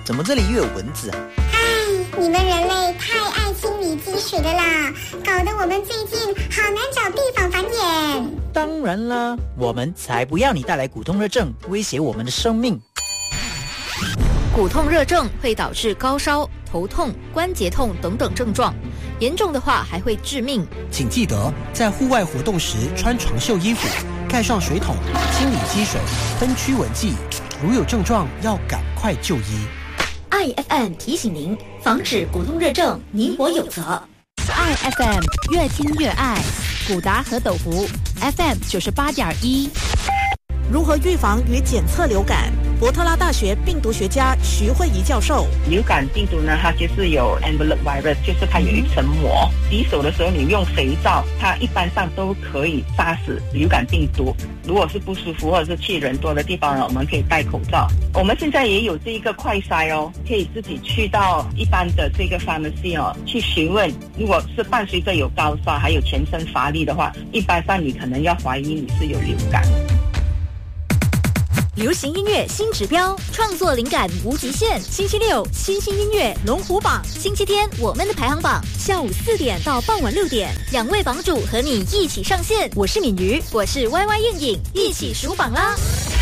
怎么这里又有蚊子啊？ 你们人类太爱清理积水的啦，搞得我们最近好难找地方繁衍。 当然啦，我们才不要你带来骨痛热症，威胁我们的生命。 骨痛热症会导致高烧、头痛、关节痛等等症状，严重的话还会致命。 请记得在户外活动时穿长袖衣服，盖上水桶，清理积水，分驱蚊剂。如有症状，要赶快就医。 IFM 提醒您，防止骨痛热症，你我有责。 IFM 越听越爱，古达和斗福 FM 98.1。 如何预防与检测流感？伯特拉大学病毒学家徐慧仪教授， 流感病毒呢，它就是有 envelope virus， 就是它有一层膜。洗手的时候你用肥皂，它一般上都可以杀死流感病毒。如果是不舒服或者是去人多的地方呢，我们可以戴口罩。我们现在也有这一个快筛哦，可以自己去到一般的这个 pharmacy 哦，去询问。如果是伴随着有高烧还有全身乏力的话，一般上你可能要怀疑你是有流感。 流行音乐新指标，创作灵感无极限。星期六新兴音乐龙虎榜，星期天我们的排行榜，下午4点到傍晚6点，2位榜主和你一起上线。我是敏瑜，我是 YY 艳颖，一起数榜啦。